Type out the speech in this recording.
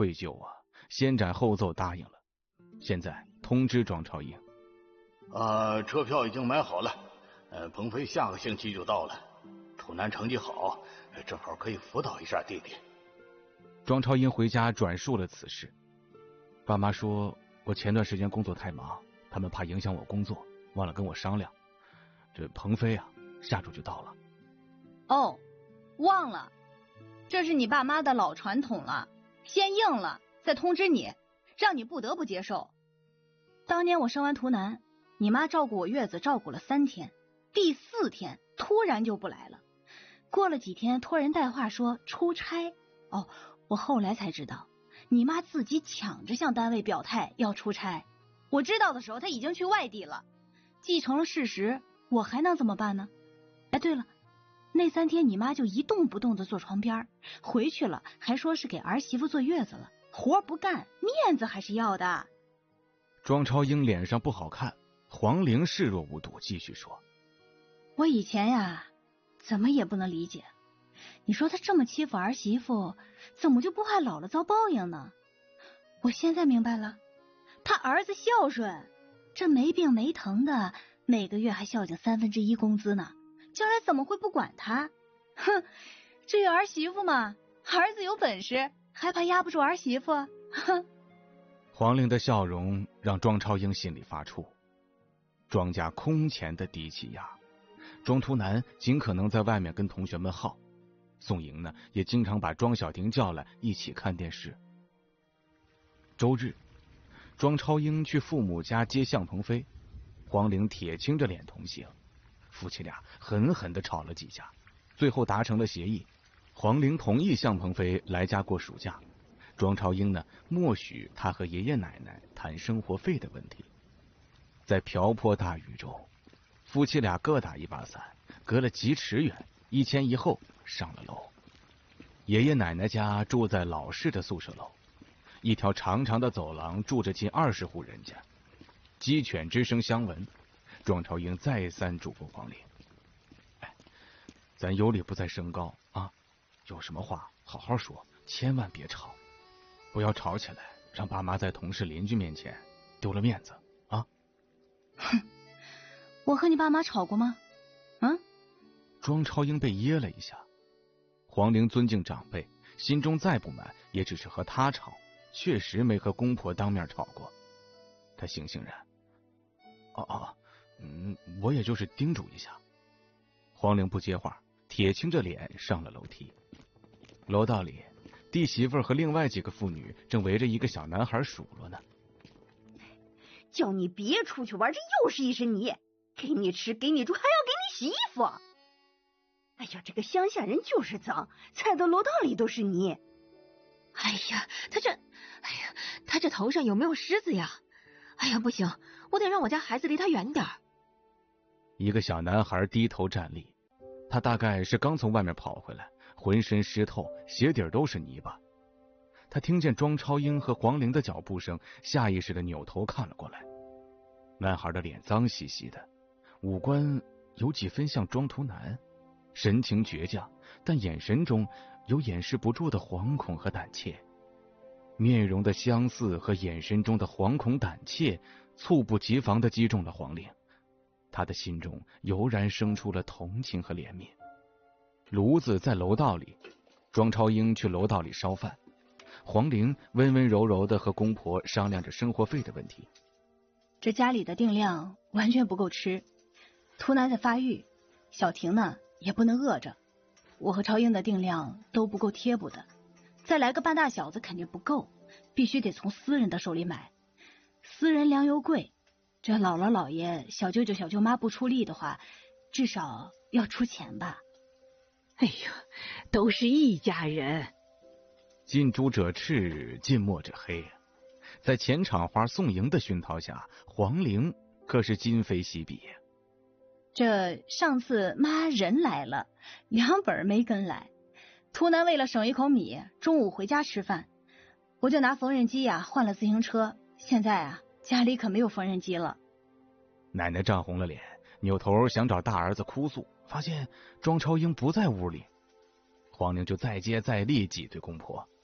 愧疚啊，先斩后奏答应了。现在通知庄超英， 车票已经买好了，鹏飞下个星期就到了。图南成绩好，正好可以辅导一下弟弟。 庄超英回家转述了此事。爸妈说我前段时间工作太忙，他们怕影响我工作，忘了跟我商量。这鹏飞啊，下周就到了。 哦，忘了，这是你爸妈的老传统了，先应了再通知你，让你不得不接受。当年我生完图南，你妈照顾我月子照顾了3天，第4天突然就不来了。过了几天托人带话说出差。哦，我后来才知道，你妈自己抢着向单位表态要出差。我知道的时候她已经去外地了，既成了事实，我还能怎么办呢？哎，对了，那3天你妈就一动不动的坐床边，回去了还说是给儿媳妇坐月子了，活不干，面子还是要的。 庄超英脸上不好看，黄玲视若无睹，继续说， 我以前呀怎么也不能理解，你说他这么欺负儿媳妇，怎么就不怕老了遭报应呢？我现在明白了，他儿子孝顺，这没病没疼的，每个月还孝敬1/3工资呢，将来怎么会不管他？哼，至于儿媳妇嘛，儿子有本事还怕压不住儿媳妇？哼。 黄玲的笑容让庄超英心里发怵。庄家空前的低气压，庄图南尽可能在外面跟同学们耗，宋莹呢也经常把庄小婷叫来一起看电视。周日，庄超英去父母家接向鹏飞，黄玲铁青着脸同行，夫妻俩狠狠地吵了几架，最后达成了协议，黄玲同意向鹏飞来家过暑假，庄超英呢默许他和爷爷奶奶谈生活费的问题。在瓢泼大雨中，夫妻俩各打一把伞，隔了几尺远，一前一后上了楼。爷爷奶奶家住在老式的宿舍楼，一条长长的走廊住着近20户人家，鸡犬之声相闻。庄超英再三嘱咐黄玲，咱有理不在声高啊，有什么话好好说，千万别吵，不要吵起来，让爸妈在同事邻居面前丢了面子啊。 哼，我和你爸妈吵过吗？ 庄超英被噎了一下。黄玲尊敬长辈，心中再不满也只是和他吵，确实没和公婆当面吵过。他悻悻然，我也就是叮嘱一下。黄玲不接话，铁青着脸上了楼梯。楼道里，弟媳妇和另外几个妇女正围着一个小男孩数落呢。 叫你别出去玩，这又是一身泥，给你吃给你住，还要给你洗衣服。哎呀，这个乡下人就是脏，踩到楼道里都是泥。 哎呀，他这头上有没有虱子呀？哎呀，不行，我得让我家孩子离他远点。 一个小男孩低头站立，他大概是刚从外面跑回来，浑身湿透，鞋底都是泥巴。他听见庄超英和黄玲的脚步声，下意识地扭头看了过来。男孩的脸脏兮兮的，五官有几分像庄图南，神情倔强，但眼神中有掩饰不住的惶恐和胆怯。面容的相似和眼神中的惶恐胆怯，猝不及防地击中了黄玲。他的心中油然生出了同情和怜悯。炉子在楼道里，庄超英去楼道里烧饭，黄玲温温柔柔地和公婆商量着生活费的问题。 这家里的定量完全不够吃，图南在发育，小婷呢也不能饿着，我和超英的定量都不够贴补的，再来个半大小子肯定不够，必须得从私人的手里买。私人粮油贵，这姥姥姥爷、小舅舅、小舅妈不出力的话，至少要出钱吧。 哎呀，都是一家人。 近朱者赤，近墨者黑。在前场花宋莹的熏陶下，黄玲可是今非昔比。 这上次妈人来了，2本没跟来。图南为了省一口米，中午回家吃饭，我就拿缝纫机换了自行车。现在家里可没有缝纫机了。 奶奶涨红了脸，扭头想找大儿子哭诉，发现庄超英不在屋里。黄玲就再接再厉挤兑公婆，